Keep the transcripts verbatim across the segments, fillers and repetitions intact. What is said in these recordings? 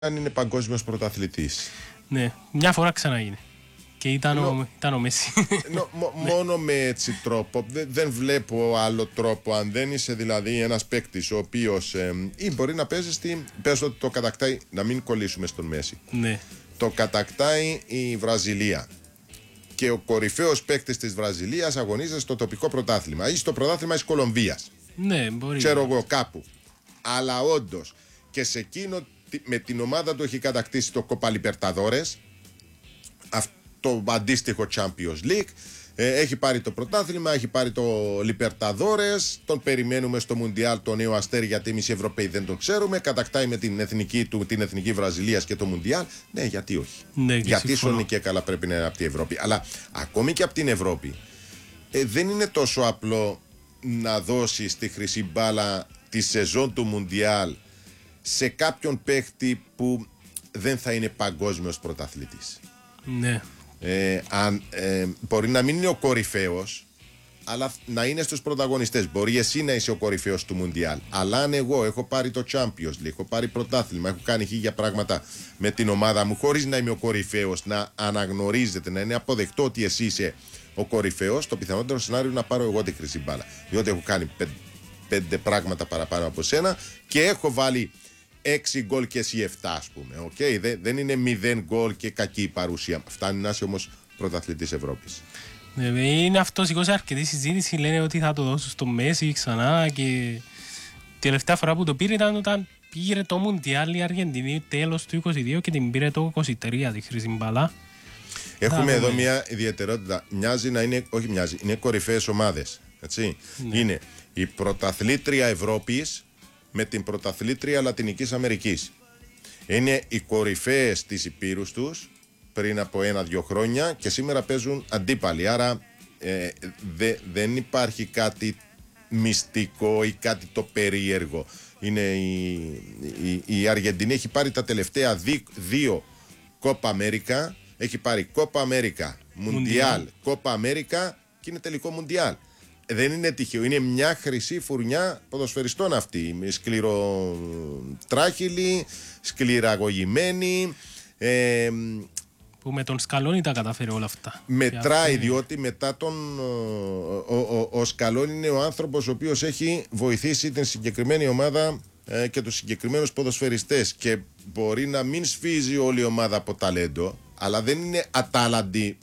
αν είναι παγκόσμιος πρωταθλητής. Ναι, μια φορά ξαναγίνει. Και ήταν, Νο, ο, ήταν ο Μέση. Νο, μο, μόνο με έτσι τρόπο. Δεν, δεν βλέπω άλλο τρόπο. Αν δεν είσαι δηλαδή ένας παίκτης ο οποίος ε, ή μπορεί να παίζει στη. Πες ότι το κατακτάει. Να μην κολλήσουμε στον Μέση. Ναι. Το κατακτάει η Βραζιλία. Και ο κορυφαίος παίκτης της Βραζιλίας αγωνίζεται στο τοπικό πρωτάθλημα ή στο πρωτάθλημα της Κολομβίας. Ναι, μπορεί. Ξέρω εγώ κάπου. Αλλά όντως και σε εκείνο με την ομάδα του έχει κατακτήσει το Copa Libertadores, το αντίστοιχο Champions League, ε, έχει πάρει το πρωτάθλημα, έχει πάρει το Libertadores, τον περιμένουμε στο Μουντιάλ το νέο αστέρι, γιατί εμείς οι Ευρωπαίοι δεν τον ξέρουμε, κατακτάει με την εθνική του, την εθνική Βραζιλίας και το Μουντιάλ. Ναι, γιατί όχι. Ναι, γιατί σώνει και καλά πρέπει να είναι από την Ευρώπη. Αλλά ακόμη και από την Ευρώπη ε, δεν είναι τόσο απλό να δώσει τη χρυσή μπάλα τη σεζόν του Μουντιάλ σε κάποιον παίχτη που δεν θα είναι παγκόσμιος πρωταθλητής. Ναι. Ε, αν, ε, μπορεί να μην είναι ο κορυφαίος, αλλά να είναι στους πρωταγωνιστές. Μπορεί εσύ να είσαι ο κορυφαίος του Μουντιάλ, αλλά αν εγώ έχω πάρει το Champions League, έχω πάρει πρωτάθλημα, έχω κάνει χίλια πράγματα με την ομάδα μου χωρίς να είμαι ο κορυφαίος, να αναγνωρίζεται, να είναι αποδεκτό ότι εσύ είσαι ο κορυφαίος, το πιθανότερο σενάριο να πάρω εγώ τη χρυσή μπάλα, διότι έχω κάνει πέντε, πέντε πράγματα παραπάνω από σένα και έχω βάλει έξι γκολ και εσύ επτά, ας πούμε. Okay, δεν, δεν είναι μηδέν γκολ και κακή παρουσία. Φτάνει να είσαι όμως πρωταθλητής Ευρώπης. Είναι αυτό, σηκώσει αρκετή συζήτηση. Λένε ότι θα το δώσω στο Μέση ξανά. Και τελευταία φορά που το πήρε ήταν όταν πήρε το Μουντιάλ η Αργεντινή τέλος του είκοσι δύο και την πήρε το είκοσι τρία τη χρυσή μπάλα. Έχουμε εδώ μια ιδιαιτερότητα. Μοιάζει να είναι, όχι μοιάζει, είναι κορυφαίες ομάδες. Έτσι. Ναι. Είναι η πρωταθλήτρια Ευρώπης με την πρωταθλήτρια Λατινικής Αμερικής. Είναι οι κορυφαίες της υπήρους τους πριν από ένα-δυο χρόνια και σήμερα παίζουν αντίπαλοι. Άρα ε, δε, δεν υπάρχει κάτι μυστικό ή κάτι το περίεργο. Είναι η, η, η Αργεντινή έχει πάρει τα τελευταία δι, δύο Κόπα Αμέρικα. Έχει πάρει Κόπα Αμέρικα, Μουντιάλ, Κόπα Αμέρικα και είναι τελικό Μουντιάλ. Δεν είναι τυχαίο, είναι μια χρυσή φουρνιά ποδοσφαιριστών αυτή. Σκληροτράχυλη, σκληραγωγημένη. Ε, που με τον Σκαλόνι τα καταφέρει όλα αυτά. Μετράει, διότι μετά τον. Ο, ο, ο Σκαλόνι είναι ο άνθρωπος ο οποίος έχει βοηθήσει την συγκεκριμένη ομάδα ε, και τους συγκεκριμένους ποδοσφαιριστές. Και μπορεί να μην σφίζει όλη η ομάδα από ταλέντο, αλλά δεν είναι ατάλλαντοι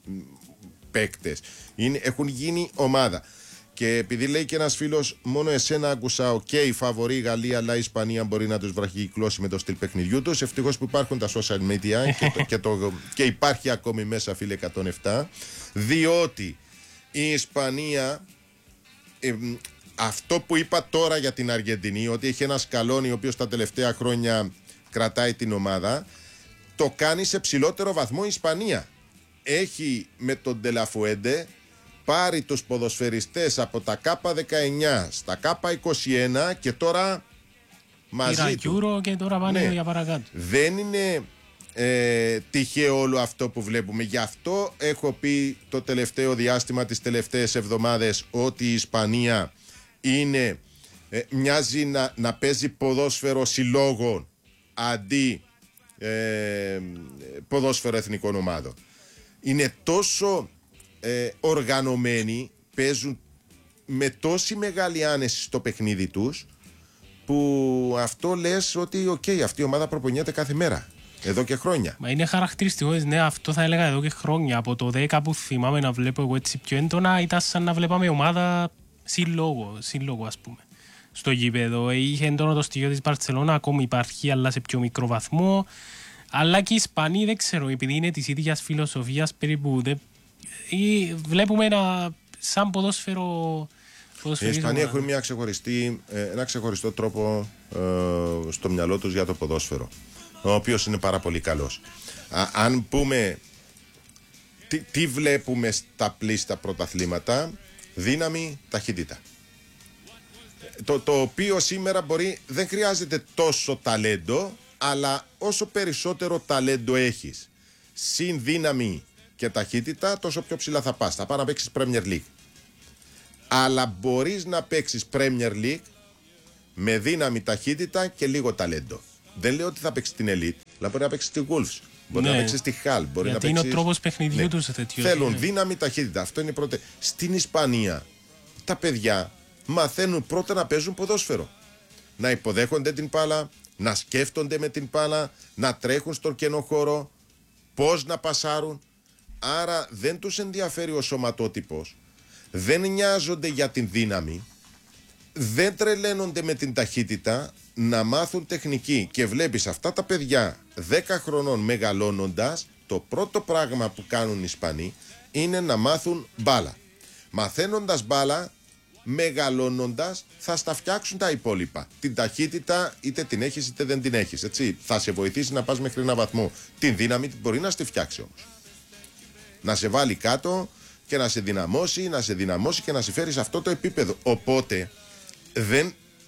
παίκτες. Είναι, έχουν γίνει ομάδα. Και επειδή λέει και ένας φίλος, μόνο εσένα άκουσα, οκ, okay, φαβορεί η Γαλλία, αλλά η Ισπανία μπορεί να τους βραχικυκλώσει με το στυλ παιχνιδιού τους. Ευτυχώς που υπάρχουν τα social media και, το, και, το, και υπάρχει ακόμη μέσα, φίλε, εκατόν επτά. Διότι η Ισπανία, ε, αυτό που είπα τώρα για την Αργεντινή, ότι έχει ένα Σκαλόνι ο οποίος τα τελευταία χρόνια κρατάει την ομάδα, το κάνει σε ψηλότερο βαθμό η Ισπανία. Έχει με τον Ντελαφουέντε πάρει τους ποδοσφαιριστές από τα Κάπα δεκαεννιά στα Κάπα είκοσι ένα και τώρα μαζί του. Και τώρα πάνε ναι. για παρακάτω. Δεν είναι ε, τυχαίο όλο αυτό που βλέπουμε. Γι' αυτό έχω πει το τελευταίο διάστημα, τις τελευταίες εβδομάδες, ότι η Ισπανία είναι, ε, μοιάζει να, να παίζει ποδόσφαιρο συλλόγων αντί ε, ποδόσφαιρο εθνικών ομάδων. Είναι τόσο ε, οργανωμένοι, παίζουν με τόση μεγάλη άνεση στο παιχνίδι τους, που αυτό λες ότι οκ, okay, αυτή η ομάδα προπονιέται κάθε μέρα εδώ και χρόνια. Μα είναι χαρακτηριστικό, ναι, αυτό θα έλεγα εδώ και χρόνια. Από το δέκα που θυμάμαι να βλέπω εγώ έτσι πιο έντονα, ήταν σαν να βλέπαμε ομάδα σύλλογο, σύλλογο ας πούμε. Στο γήπεδο είχε έντονο το στοιχείο της Μπαρτσελώνα, ακόμη υπάρχει, αλλά σε πιο μικρό βαθμό. Αλλά και οι Ισπανοί, δεν ξέρω, επειδή είναι της ίδιας φιλοσοφίας περίπου, δε, ή βλέπουμε ένα σαν ποδόσφαιρο. Οι Ισπανοί έχουν μια ξεχωριστή, ένα ξεχωριστό τρόπο ε, στο μυαλό τους για το ποδόσφαιρο, ο οποίος είναι πάρα πολύ καλός. Α, αν πούμε τι, τι βλέπουμε στα πλήστα πρωταθλήματα, δύναμη, ταχύτητα. Το, το οποίο σήμερα μπορεί, δεν χρειάζεται τόσο ταλέντο, αλλά όσο περισσότερο ταλέντο έχεις, συν δύναμη και ταχύτητα, τόσο πιο ψηλά θα πας. Θα πας να παίξεις Premier League. Αλλά μπορείς να παίξεις Premier League με δύναμη, ταχύτητα και λίγο ταλέντο. Δεν λέω ότι θα παίξει την Elite, αλλά μπορεί να παίξει στη Wolves. Μπορεί ναι. να παίξει στη Hull. Μπορεί Γιατί να παίξει... είναι ο τρόπος παιχνιδιού ναι. τους τέτοιο. Θέλουν ναι. δύναμη, ταχύτητα. Αυτό είναι πρώτο. Στην Ισπανία τα παιδιά μαθαίνουν πρώτα να παίζουν ποδόσφαιρο. Να υποδέχονται την μπάλα, να σκέφτονται με την μπάλα, να τρέχουν στον κενό χώρο, πώς να πασάρουν. Άρα δεν τους ενδιαφέρει ο σωματότυπος, δεν νοιάζονται για την δύναμη, δεν τρελαίνονται με την ταχύτητα, να μάθουν τεχνική. Και βλέπεις αυτά τα παιδιά δέκα χρονών μεγαλώνοντας, το πρώτο πράγμα που κάνουν οι Ισπανοί είναι να μάθουν μπάλα. Μαθαίνοντας μπάλα, μεγαλώνοντας, θα στα φτιάξουν τα υπόλοιπα. Την ταχύτητα είτε την έχεις είτε δεν την έχεις. Έτσι. Θα σε βοηθήσει να πας μέχρι ένα βαθμό. Την δύναμη μπορεί να στη φτιάξει όμως. Να σε βάλει κάτω και να σε δυναμώσει, να σε δυναμώσει και να σε φέρει σε αυτό το επίπεδο. Οπότε δεν,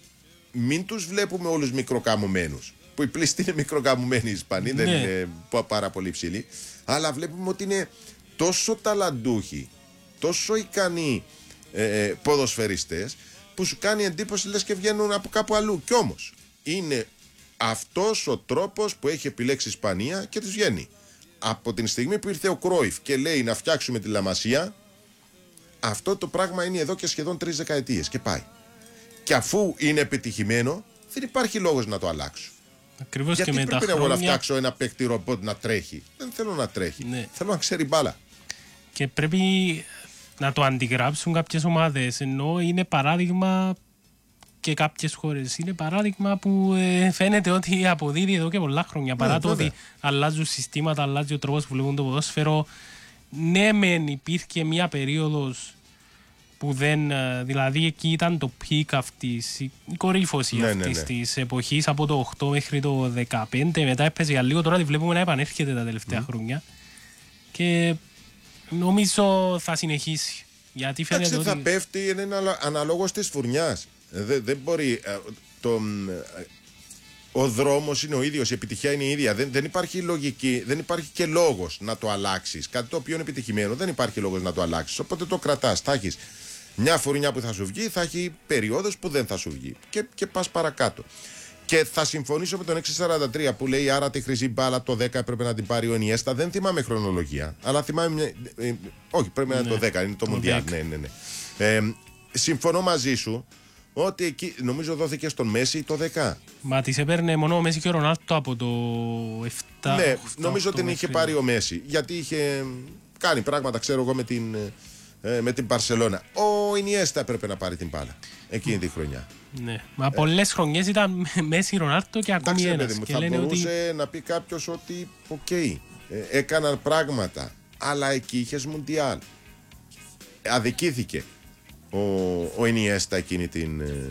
μην τους βλέπουμε όλους μικροκαμωμένους. Που οι πλήστοι είναι μικροκαμωμένοι οι Ισπανοί, ναι. δεν είναι πάρα πολύ ψηλοί. Αλλά βλέπουμε ότι είναι τόσο ταλαντούχοι, τόσο ικανοί ε, ποδοσφαιριστές, που σου κάνει εντύπωση λες και βγαίνουν από κάπου αλλού. Κι όμως είναι αυτός ο τρόπος που έχει επιλέξει η Ισπανία και τους βγαίνει. Από την στιγμή που ήρθε ο Κρόιφ και λέει να φτιάξουμε τη Λαμασία, αυτό το πράγμα είναι εδώ και σχεδόν τρεις δεκαετίες και πάει. Και αφού είναι επιτυχημένο, δεν υπάρχει λόγος να το αλλάξω. Ακριβώς. Γιατί και με πρέπει τα εγώ χρόνια... να φτιάξω ένα παίκτη ρομπότ να τρέχει? Δεν θέλω να τρέχει. Ναι. Θέλω να ξέρει μπάλα. Και πρέπει να το αντιγράψουν κάποιες ομάδες. Ενώ είναι παράδειγμα και κάποιες χώρες. Είναι παράδειγμα που ε, φαίνεται ότι αποδίδει εδώ και πολλά χρόνια. Παρά ναι, το βέβαια. Ότι αλλάζουν συστήματα, αλλάζει ο τρόπος που βλέπουν το ποδόσφαιρο. Ναι, μεν υπήρχε μια περίοδος που δεν, δηλαδή εκεί ήταν το πικ αυτής, η κορύφωση ναι, αυτής ναι, ναι. της εποχής από το οκτώ μέχρι το δεκαπέντε, μετά έπαιζε για λίγο, τώρα τη βλέπουμε να επανέρχεται τα τελευταία mm. χρόνια και νομίζω θα συνεχίσει. Γιατί φαίνεται Άξε, ότι... θα πέφτει, είναι αναλόγως της φουρνιάς. Δεν, δεν μπορεί, το, ο δρόμος είναι ο ίδιος, η επιτυχία είναι η ίδια. Δεν, δεν υπάρχει λογική, δεν υπάρχει και λόγος να το αλλάξεις. Κάτι το οποίο είναι επιτυχημένο, δεν υπάρχει λόγος να το αλλάξεις. Οπότε το κρατάς, θα έχεις μια φουρνιά που θα σου βγει, θα έχει περίοδους που δεν θα σου βγει. Και, και πας παρακάτω. Και θα συμφωνήσω με τον έξι σαράντα τρία που λέει άρα τη χρυσή μπάλα το δέκα έπρεπε να την πάρει ο Ενιέστα. Δεν θυμάμαι χρονολογία, αλλά θυμάμαι. Μια, ε, όχι, πρέπει να είναι ναι, το δέκα, είναι το, το Μουντιάλ. Ναι, ναι, ναι. Ε, συμφωνώ μαζί σου ότι εκεί νομίζω δόθηκε στον Μέση το δέκα. Μα τις έπαιρνε μόνο ο Μέση και ο Ρονάλντο από το επτά. Ναι, επτά, νομίζω ότι την είχε πάρει ο Μέση. Γιατί είχε κάνει πράγματα, ξέρω εγώ, με την. με την Μπαρσελόνα. Ο Ινιέστα έπρεπε να πάρει την μπάλα εκείνη τη χρονιά. Ναι. Μα πολλές χρονιές ήταν Μέση, Ρονάλντο και ακόμη εντάξει, ένας. Μου, και θα λένε μπορούσε ότι... να πει κάποιος ότι οκ, okay, ε, έκαναν πράγματα, αλλά εκεί είχες Μουντιάλ. Αδικήθηκε ο, ο Ινιέστα εκείνη την... Ε,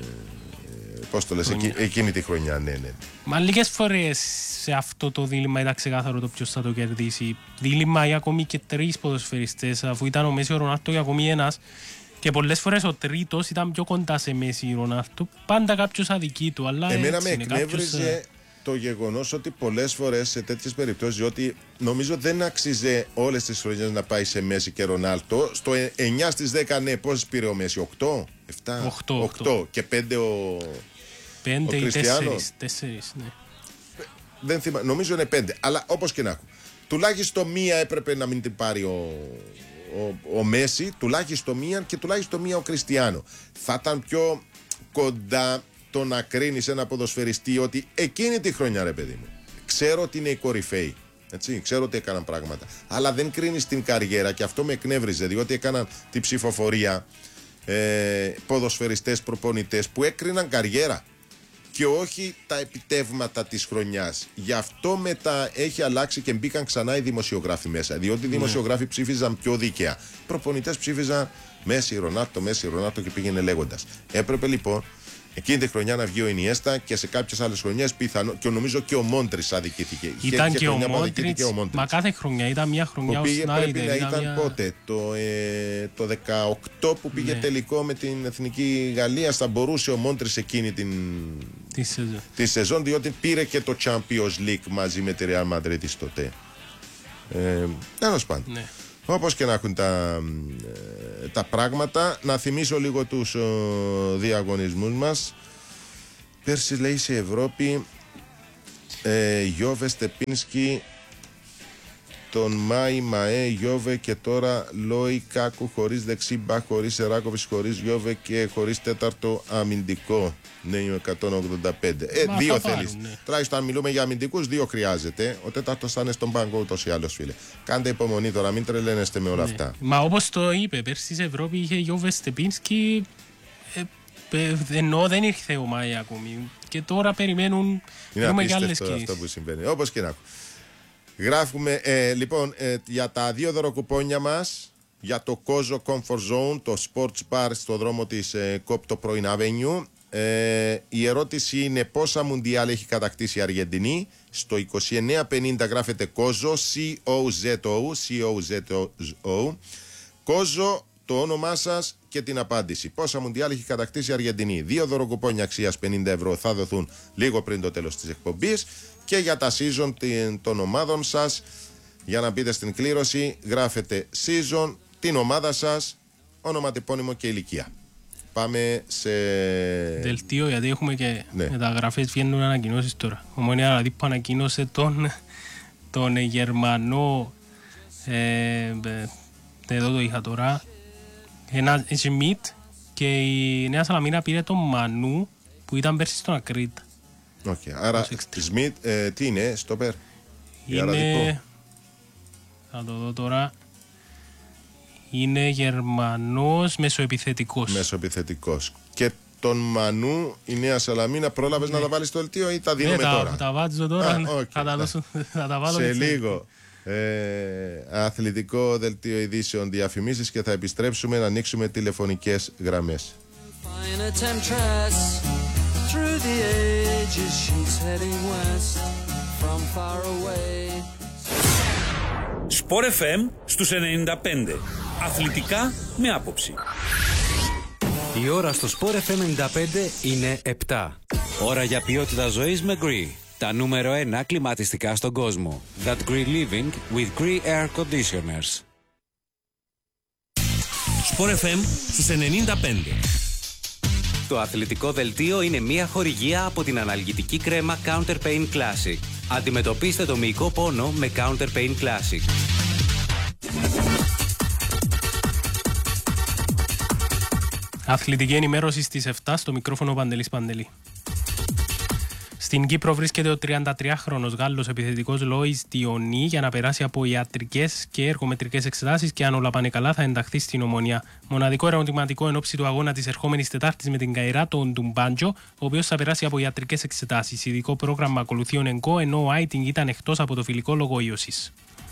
πώς το λες, εκείνη, εκείνη τη χρονιά, ναι, ναι. Μα λίγες φορές σε αυτό το δίλημμα ήταν ξεκάθαρο το ποιος θα το κερδίσει. Δίλημμα για ακόμη και τρεις ποδοσφαιριστές, αφού ήταν ο Μέση, ο Ρονάλντο και ακόμη ένας. Και πολλές φορές ο τρίτος ήταν πιο κοντά σε Μέση, ο Ρονάλντο. Πάντα κάποιος αδικεί του, αλλά εμένα έτσι με είναι, εκνεύριζε κάποιος... το γεγονός ότι πολλές φορές σε τέτοιες περιπτώσεις, διότι νομίζω δεν άξιζε όλες τις χρονιές να πάει σε Μέση και Ρονάλντο. Στο εννιά στις δέκα, ναι, πόσες πήρε ο Μέση, οκτώ, επτά, οκτώ και πέντε ο... Πέντε ή τέσσερις, τέσσερις, ναι. Δεν θυμά, νομίζω είναι πέντε, αλλά όπως και να έχω. Τουλάχιστον μία έπρεπε να μην την πάρει ο, ο, ο Μέση, τουλάχιστον μία και τουλάχιστον μία ο Κριστιάνο. Θα ήταν πιο κοντά το να κρίνεις ένα ποδοσφαιριστή ότι εκείνη τη χρονιά, ρε παιδί μου, ξέρω ότι είναι οι κορυφαίοι. Έτσι, ξέρω ότι έκαναν πράγματα. Αλλά δεν κρίνεις την καριέρα και αυτό με εκνεύριζε, διότι έκαναν την ψηφοφορία ε, ποδοσφαιριστές, προπονητές που έκριναν καριέρα και όχι τα επιτεύγματα της χρονιάς. Γι' αυτό μετά έχει αλλάξει και μπήκαν ξανά οι δημοσιογράφοι μέσα. Διότι οι δημοσιογράφοι ναι. ψήφιζαν πιο δίκαια. Οι προπονητές ψήφιζαν Μέση, Ρονάλντο, Μέση, Ρονάλντο και πήγαινε λέγοντας. Έπρεπε λοιπόν εκείνη τη χρονιά να βγει ο Ινιέστα και σε κάποιες άλλες χρονιές πιθανό. Και νομίζω και ο Μόντρις αδικήθηκε. Ήταν και, και, ο Μόντρις, μα κάθε χρονιά ήταν μια χρονιά. Που πήγε, ο Σνάιντερ, πρέπει να ήταν, ήταν μια... πότε, το, ε, το δεκαοκτώ που πήγε ναι. τελικό με την Εθνική Γαλλία. Θα μπορούσε ο Μόντρις εκείνη την τη σεζόν. τη σεζόν, διότι πήρε και το Champions League μαζί με τη Real Madrid τότε. Ε, τέλος πάντων. Ναι. Όπως και να έχουν τα, τα πράγματα, να θυμίσω λίγο τους ο, διαγωνισμούς μας. Πέρσι λέει σε Ευρώπη ε, Γιώβε Στεπίνσκι, τον Μάι Μαέ Γιώβε και τώρα Λόι Κάκου χωρίς δεξί μπακ, χωρίς Σεράκοβιτς, χωρίς Γιώβε και χωρίς τέταρτο αμυντικό. Ναι, εκατόν ογδόντα πέντε. Ε, Μα δύο θα θέλεις. πάρουν, ναι. Τουλάχιστον αν μιλούμε για αμυντικούς, δύο χρειάζεται. Ο τέταρτος θα είναι στον πάγκο ούτως ή άλλως, φίλε. Κάντε υπομονή τώρα, μην τρελαίνεστε με όλα Ναι. αυτά. Μα όπως το είπε, πέρσι στην Ευρώπη είχε Γιώβε Στεπίνσκι, ε, ε, ενώ δεν ήρθε ο Μάη ακόμη. Και τώρα περιμένουν Είναι δούμε και άλλες απίστευτο αυτό κινήσεις. που συμβαίνει. Όπως και να έχω. Γράφουμε, ε, λοιπόν, ε, για τα δύο δωροκουπόνια μας, για το Kozo Comfort Zone, το Sports Bar στο δρόμο της ε, Κόπτο Πρώην Avenue. Ε, η ερώτηση είναι πόσα μουντιάλ έχει κατακτήσει η Αργεντινή. Στο είκοσι εννέα πενήντα γράφεται Kozo, C-O-Z-O, C-O-Z-O. Kozo, το όνομά σας και την απάντηση. Πόσα μουντιάλ έχει κατακτήσει η Αργεντινή. Δύο δωροκουπόνια αξίας πενήντα ευρώ θα δοθούν λίγο πριν το τέλος της εκπομπής. Και για τα season των ομάδων σας, για να μπείτε στην κλήρωση, γράφετε season, την ομάδα σας, όνομα, τεπώνυμο και ηλικία. Πάμε σε... Δελτίο, γιατί έχουμε και Ναι. μεταγραφές, βγαίνουν ανακοινώσεις τώρα. Ομόνια δηλαδή που ανακοίνωσε τον, τον Γερμανό, ε, ε, εδώ το είχα τώρα, ένα Σμιτ, και η Νέα Σαλαμίνα πήρε τον Μανού που ήταν πέρσι στον Ακρίτα. Okay. Άρα, Σμιτ, ε, τι είναι, στόπερ. Είναι, θα το δω τώρα, είναι Γερμανός μεσοεπιθετικός. Μεσοεπιθετικός. Και τον Μανού, η Νέα Σαλαμίνα, πρόλαβες Ναι. να τα βάλεις στο δελτίο ή τα δίνουμε Ναι, τα, τώρα. τα βάζω τώρα, Α, okay. θα, τα δώσω, θα τα βάλω Σε έτσι. λίγο. Ε, αθλητικό δελτίο ειδήσεων, διαφημίσεις και θα επιστρέψουμε να ανοίξουμε τηλεφωνικές γραμμές. Fine a temptress through the ages, she's heading west from far away. Sport εφ εμ στους ενενήντα πέντε. Αθλητικά με άποψη. Η ώρα στο Sport εφ εμ ενενήντα πέντε είναι επτά. Ώρα για ποιότητα ζωής με Gree. Τα νούμερο ένα κλιματιστικά στον κόσμο. That Gree Living with Gree Air Conditioners. Sport εφ εμ στους ενενήντα πέντε. Το αθλητικό δελτίο είναι μια χορηγία από την αναλγητική κρέμα Counter Pain Classic. Αντιμετωπίστε το μυϊκό πόνο με Counter Pain Classic. Αθλητική ενημέρωση στις επτά, στο μικρόφωνο Παντελής Παντελή. Στην Κύπρο βρίσκεται ο τριαντατριάχρονος Γάλλος επιθετικός Λόις Διονί για να περάσει από ιατρικές και εργομετρικές εξετάσεις και αν όλα πάνε καλά θα ενταχθεί στην Ομονία. Μοναδικό ερωτηματικό εν ώψη του αγώνα της ερχόμενης Τετάρτης με την Καϊρά, τον Ντουμπάντζο, ο οποίος θα περάσει από ιατρικές εξετάσεις. Ειδικό πρόγραμμα ακολουθεί ο Νεγκό, ενώ ο Άιτινγκ ήταν εκτός από το φιλικό λόγω ίωσης.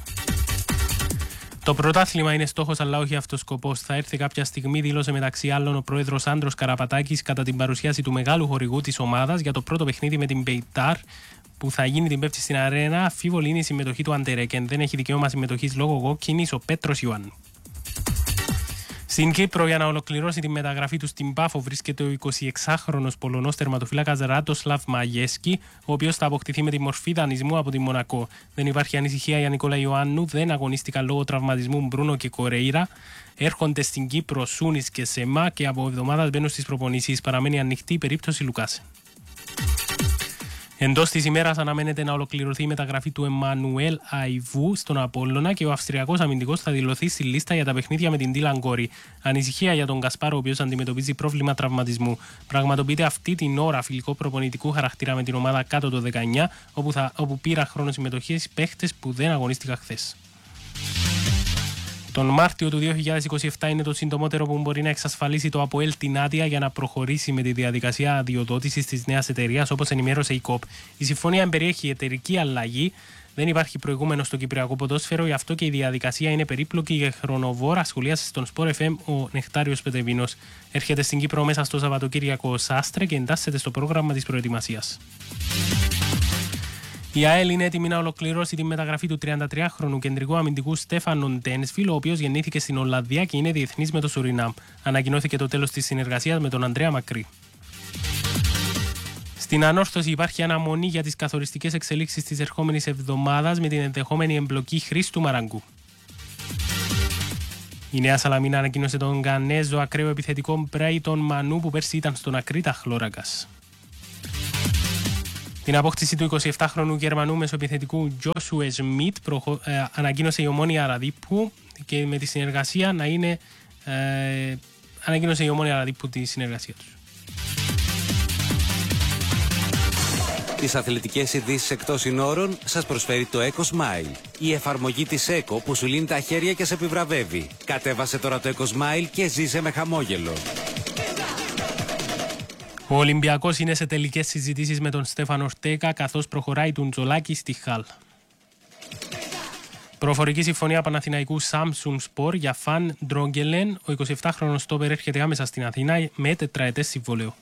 Το πρωτάθλημα είναι στόχος, αλλά όχι αυτός σκοπός. Θα έρθει κάποια στιγμή, δήλωσε μεταξύ άλλων ο πρόεδρος Άντρος Καραπατάκης κατά την παρουσίαση του μεγάλου χορηγού της ομάδας για το πρώτο παιχνίδι με την Μπεϊτάρ που θα γίνει την Πέμπτη στην Αρένα. Αφίβολη είναι η συμμετοχή του Αντερέκεν. Δεν έχει δικαίωμα συμμετοχής λόγω κόκκινης ο Πέτρος Ιωάννου. Στην Κύπρο, για να ολοκληρώσει τη μεταγραφή του στην Πάφο, βρίσκεται ο εικοσιεξάχρονος Πολωνός τερματοφύλακας Ράτοσλαβ Μαγέσκι, ο οποίος θα αποκτηθεί με τη μορφή δανεισμού από τη Μονακό. Δεν υπάρχει ανησυχία για Νικόλα Ιωάννου, δεν αγωνίστηκαν λόγω τραυματισμού Μπρούνο και Κορέιρα. Έρχονται στην Κύπρο Σούνης και Σεμά και από εβδομάδας μπαίνουν στις προπονήσεις. Παραμένει ανοιχτή η περίπτωση Λουκάσε. Εντός της ημέρας αναμένεται να ολοκληρωθεί η μεταγραφή του Εμμανουέλ Αϊβού στον Απόλλωνα και ο Αυστριακός αμυντικός θα δηλωθεί στη λίστα για τα παιχνίδια με την Ντίλαν Κόρη. Ανησυχία για τον Κασπάρο, ο οποίος αντιμετωπίζει πρόβλημα τραυματισμού. Πραγματοποιείται αυτή την ώρα φιλικό προπονητικού χαρακτήρα με την ομάδα κάτω το δεκαεννιά, όπου, θα, όπου πήραν χρόνο συμμετοχής παίχτες που δεν αγωνίστηκαν χθες. Τον Μάρτιο του δύο χιλιάδες είκοσι επτά είναι το συντομότερο που μπορεί να εξασφαλίσει το ΑΠΟΕΛ την άδεια για να προχωρήσει με τη διαδικασία αδειοδότησης της νέας εταιρείας, όπως ενημέρωσε η ΚΟΠ. Η συμφωνία εμπεριέχει εταιρική αλλαγή, δεν υπάρχει προηγούμενο στο κυπριακό ποδόσφαιρο, γι' αυτό και η διαδικασία είναι περίπλοκη και χρονοβόρα. Σχολίασε στον Sport εφ εμ ο Νεκτάριος Πετεβίνος. Έρχεται στην Κύπρο μέσα στο Σαββατοκύριακο ο Σάστρε και εντάσσεται στο πρόγραμμα της προετοιμασίας. Η ΑΕΛ είναι έτοιμη να ολοκληρώσει τη μεταγραφή του τριαντατριάχρονου κεντρικού αμυντικού Στέφανον Ντένσβιλ, ο οποίος γεννήθηκε στην Ολλανδία και είναι διεθνής με το Σουρινάμ. Ανακοινώθηκε το τέλος της συνεργασίας με τον Ανδρέα Μακρύ. Στην ανόρθωση υπάρχει αναμονή για τις καθοριστικές εξελίξεις της ερχόμενης εβδομάδας με την ενδεχόμενη εμπλοκή Χρήστου Μαραγκού. Η Νέα Σαλαμίνα ανακοίνωσε τον Γανέζο ακραίο επιθετικό Μπράιτον Μανού που πέρσι ήταν στον Ακρίτα Χλώρακας. Την απόκτηση του εικοσιεπτάχρονου Γερμανού μεσοεπιθετικού Joshua Schmidt προχω... ε, ανακοίνωσε η Ομόνοια Ραδίππου και με τη συνεργασία να είναι ε, ανακοίνωσε η Ομόνοια Ραδίππου τη συνεργασία τους. Τις αθλητικές ειδήσεις εκτός συνόρων σας προσφέρει το Eco Smile, η εφαρμογή της Eco που σου λύνει τα χέρια και σε επιβραβεύει. Κατέβασε τώρα το Eco Smile και ζήσε με χαμόγελο. Ο Ολυμπιακός είναι σε τελικές συζητήσεις με τον Στέφανο Ορτέγκα καθώς προχωράει του Τζολάκη στη Χάλ. Προφορική συμφωνία Παναθηναϊκού Samsung Sport για Φαν Ντρόγκελεν. Ο εικοσιεπτάχρονος στόπερ έρχεται άμεσα στην Αθήνα με τετραετές συμβόλαιο.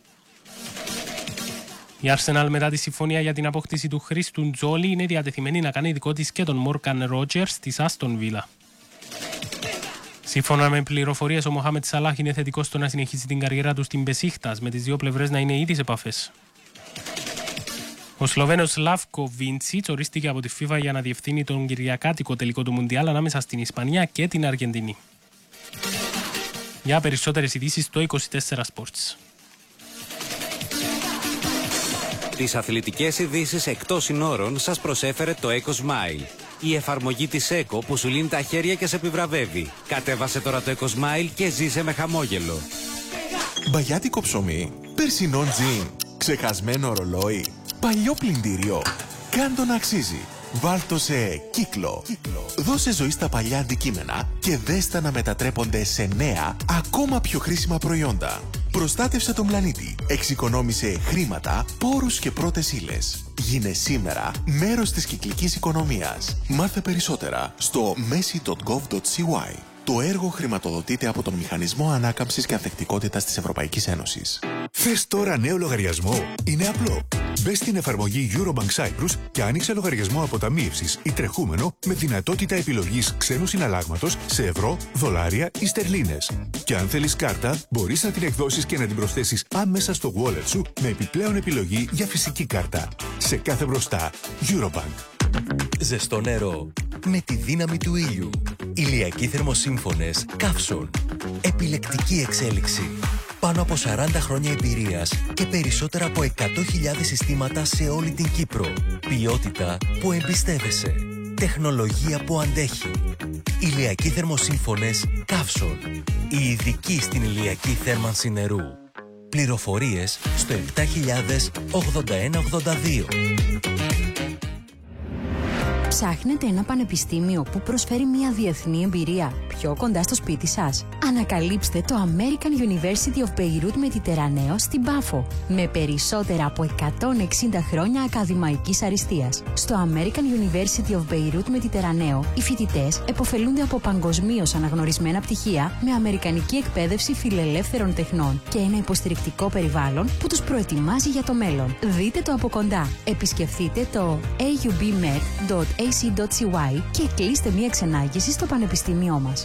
Η Arsenal μετά τη συμφωνία για την απόκτηση του Χρήστου Τζόλι είναι διατεθειμένη να κάνει δικό της και τον Μόρκαν Ρότζερς της Άστον Βίλα. Σύμφωνα με πληροφορίες, ο Μοχάμετ Σαλάχ είναι θετικός στο να συνεχίσει την καριέρα του στην Μπεσίχτας, με τις δύο πλευρές να είναι ήδη σε επαφές. Ο Σλοβαίνος Σλάβκο Βίντσιτς ορίστηκε από τη FIFA για να διευθύνει τον κυριακάτικο τελικό του Μουντιάλ ανάμεσα στην Ισπανία και την Αργεντινή. Για περισσότερες ειδήσεις στο είκοσι τέσσερα Sports. Τις αθλητικές ειδήσεις εκτός συνόρων σας προσέφερε το Eco Smile, η εφαρμογή της Eco που σου λύνει τα χέρια και σε επιβραβεύει. Κατέβασε τώρα το Eco Smile και ζήσε με χαμόγελο. Μπαγιάτικο ψωμί, περσινό τζιν, ξεχασμένο ρολόι, παλιό πλυντήριο. Κάν το να αξίζει. Βάλ' το σε κύκλο. κύκλο. Δώσε ζωή στα παλιά αντικείμενα και δέστα να μετατρέπονται σε νέα, ακόμα πιο χρήσιμα προϊόντα. Προστάτευσε τον πλανήτη. Εξοικονόμησε χρήματα, πόρους και πρώτες ύλες. Γίνε σήμερα μέρος της κυκλικής οικονομίας. Μάθε περισσότερα στο μέση τελεία γκοβ τελεία σι γουάι. Το έργο χρηματοδοτείται από τον Μηχανισμό Ανάκαμψης και Ανθεκτικότητας της Ευρωπαϊκής Ένωσης. Θες τώρα νέο λογαριασμό? Είναι απλό. Μπες στην εφαρμογή Eurobank Cyprus και άνοιξε λογαριασμό αποταμίευσης ή τρεχούμενο με δυνατότητα επιλογής ξένου συναλλάγματος σε ευρώ, δολάρια ή στερλίνες. Και αν θέλεις κάρτα, μπορείς να την εκδώσεις και να την προσθέσεις άμεσα στο wallet σου με επιπλέον επιλογή για φυσική κάρτα. Σε κάθε μπροστά, Eurobank. Ζεστό νερό με τη δύναμη του ήλιου. Ηλιακοί θερμοσύμφωνες Καύσον. Επιλεκτική εξέλιξη. Πάνω από σαράντα χρόνια εμπειρίας και περισσότερα από εκατό χιλιάδες συστήματα σε όλη την Κύπρο. Ποιότητα που εμπιστεύεσαι. Τεχνολογία που αντέχει. Ηλιακοί θερμοσύμφωνες Καύσον. Οι ειδικοί στην ηλιακή θέρμανση νερού. Πληροφορίες στο επτά χιλιάδες ογδόντα ένα ογδόντα δύο. Ψάχνετε ένα πανεπιστήμιο που προσφέρει μια διεθνή εμπειρία πιο κοντά στο σπίτι σας? Ανακαλύψτε το American University of Beirut Mediterraneo στην Πάφο, με περισσότερα από εκατόν εξήντα χρόνια ακαδημαϊκής αριστείας. Στο American University of Beirut Mediterraneo, οι φοιτητές επωφελούνται από παγκοσμίως αναγνωρισμένα πτυχία με αμερικανική εκπαίδευση φιλελεύθερων τεχνών και ένα υποστηρικτικό περιβάλλον που τους προετοιμάζει για το μέλλον. Δείτε το από κοντά. Επισκεφτείτε το έι γιου μπι μεντ τελεία έι σι τελεία σι γουάι και κλείστε μία ξενάγηση στο πανεπιστήμιό μας.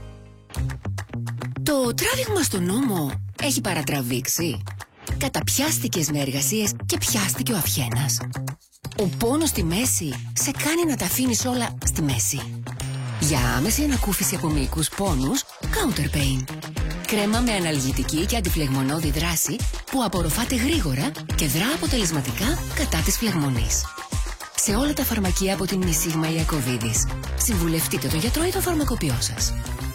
Το τράβηγμα στον νόμο έχει παρατραβήξει. Καταπιάστηκες με εργασίες και πιάστηκε ο αυχένας. Ο πόνος στη μέση σε κάνει να τα αφήνεις όλα στη μέση. Για άμεση ανακούφιση από μυϊκούς πόνους, Counter Pain. Κρέμα με αναλγητική και αντιφλεγμονώδη δράση που απορροφάται γρήγορα και δρά αποτελεσματικά κατά της φλεγμονής. Σε όλα τα φαρμακεία από την Νησίγμα Ιακωβίδης. Συμβουλευτείτε τον γιατρό ή τον φαρμακοποιό σας.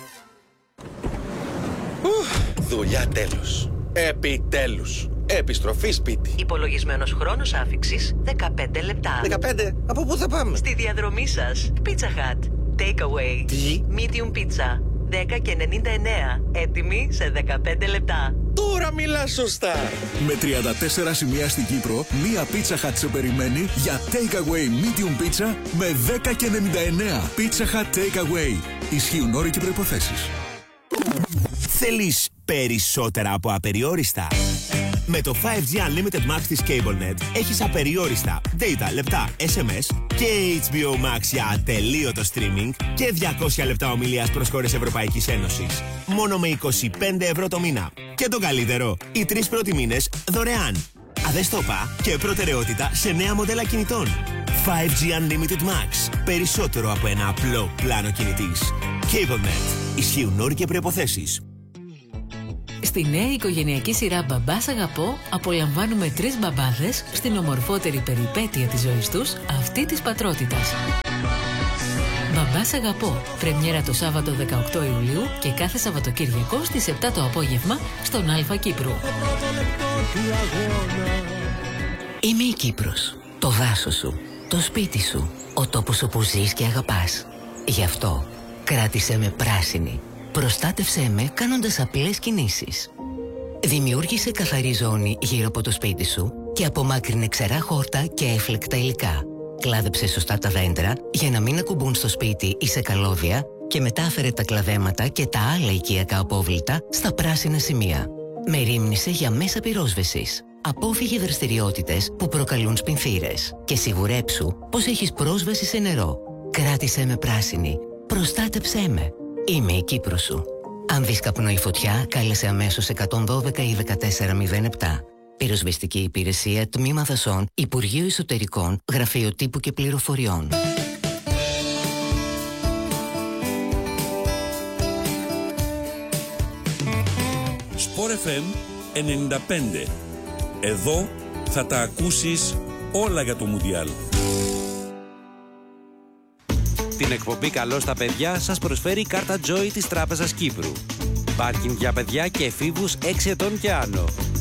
Δουλειά τέλος. Επιτέλους. Επιστροφή σπίτι. Υπολογισμένος χρόνος άφιξης δεκαπέντε λεπτά. δεκαπέντε. Από πού θα πάμε? Στη διαδρομή σας. Pizza Hut. Takeaway. Τι? Medium pizza. δέκα και ενενήντα εννέα. Έτοιμη σε δεκαπέντε λεπτά. Τώρα μιλάς σωστά. Με τριάντα τέσσερα σημεία στην Κύπρο, μία Pizza Hut σε περιμένει για Takeaway Medium Pizza με δέκα και ενενήντα εννέα. Pizza Hut Takeaway. Ισχύουν όροι και προϋποθέσεις. Θέλεις περισσότερα από απεριόριστα? Με το φάιβ τζι Unlimited Max της CableNet έχεις απεριόριστα data, λεπτά, ες εμ ες και έιτς μπι ο Max για ατελείωτο streaming και διακόσια λεπτά ομιλίας προς χώρες Ευρωπαϊκής Ένωσης. Μόνο με είκοσι πέντε ευρώ το μήνα. Και το καλύτερο, οι τρεις πρώτοι μήνες δωρεάν. Αδεστόπα και προτεραιότητα σε νέα μοντέλα κινητών. φάιβ τζι Unlimited Max. Περισσότερο από ένα απλό πλάνο κινητής. CableNet. Ισχύουν όροι και προϋποθέσεις. Στη νέα οικογενειακή σειρά «Μπαμπάς αγαπώ» απολαμβάνουμε τρεις μπαμπάδες στην ομορφότερη περιπέτεια της ζωής τους, αυτή της πατρότητας. «Μπαμπάς αγαπώ», πρεμιέρα το Σάββατο δεκαοκτώ Ιουλίου και κάθε Σαββατοκύριακο στις επτά το απόγευμα στον Αλφα Κύπρου. Είμαι η Κύπρος, το δάσος σου, το σπίτι σου, ο τόπος όπου ζεις και αγαπάς. Γι' αυτό κράτησέ με πράσινη. Προστάτευσέ με κάνοντας απλές κινήσεις. Δημιούργησε καθαρή ζώνη γύρω από το σπίτι σου και απομάκρυνε ξερά χόρτα και έφλεκτα υλικά. Κλάδεψε σωστά τα δέντρα για να μην ακουμπούν στο σπίτι ή σε καλώδια και μετάφερε τα κλαδέματα και τα άλλα οικιακά απόβλητα στα πράσινα σημεία. Μερίμνησε για μέσα πυρόσβεσης. Απόφυγε δραστηριότητες που προκαλούν σπινθήρες και σιγουρέψου πως έχεις πρόσβαση σε νερό. Κράτησέ με πράσινη. Προστάτεψέ με. Είμαι η Κύπρος σου. Αν δεις καπνό ή φωτιά, κάλεσε αμέσως εκατόν δώδεκα ή δεκατέσσερα μηδέν επτά. Πυροσβεστική υπηρεσία, Τμήμα Δασών, Υπουργείο Εσωτερικών, Γραφείο Τύπου και Πληροφοριών. Σπορ εφ εμ ενενήντα πέντε. Εδώ θα τα ακούσεις όλα για το Μουντιάλ. Την εκπομπή «Καλό στα παιδιά» σας προσφέρει η κάρτα Joy της Τράπεζας Κύπρου. Πάρκινγκ για παιδιά και εφήβους έξι ετών και άνω.